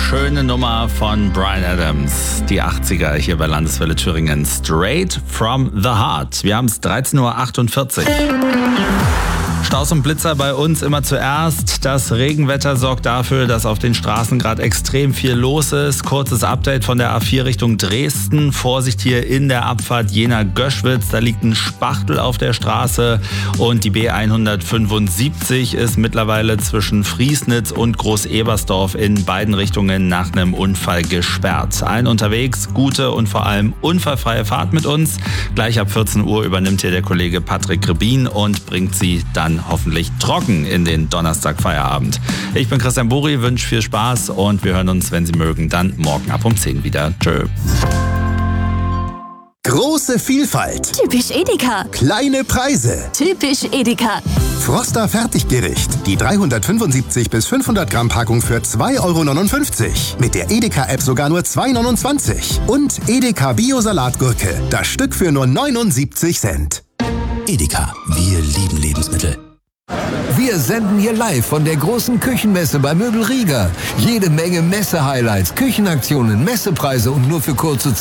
schöne Nummer von Bryan Adams. Die 80er hier bei Landeswelle Thüringen. Straight from the Heart. Wir haben es 13.48 Uhr. Staus und Blitzer bei uns immer zuerst. Das Regenwetter sorgt dafür, dass auf den Straßen gerade extrem viel los ist. Kurzes Update von der A4 Richtung Dresden. Vorsicht hier in der Abfahrt Jena-Göschwitz. Da liegt ein Spachtel auf der Straße. Und die B175 ist mittlerweile zwischen Friesnitz und Groß-Ebersdorf in beiden Richtungen nach einem Unfall gesperrt. Allen unterwegs gute und vor allem unfallfreie Fahrt mit uns. Gleich ab 14 Uhr übernimmt hier der Kollege Patrick Rebin und bringt sie dann hoffentlich trocken in den Donnerstag-Feierabend. Ich bin Christian Buri, wünsche viel Spaß und wir hören uns, wenn Sie mögen, dann morgen ab um 10 wieder. Tschö. Große Vielfalt. Typisch Edeka. Kleine Preise. Typisch Edeka. Froster Fertiggericht. Die 375 bis 500 Gramm Packung für 2,59 €. Mit der Edeka-App sogar nur 2,29 €. Und Edeka Bio-Salatgurke. Das Stück für nur 79 Cent. Edeka, wir lieben Lebensmittel. Wir senden hier live von der großen Küchenmesse bei Möbel Rieger. Jede Menge Messe-Highlights, Küchenaktionen, Messepreise und nur für kurze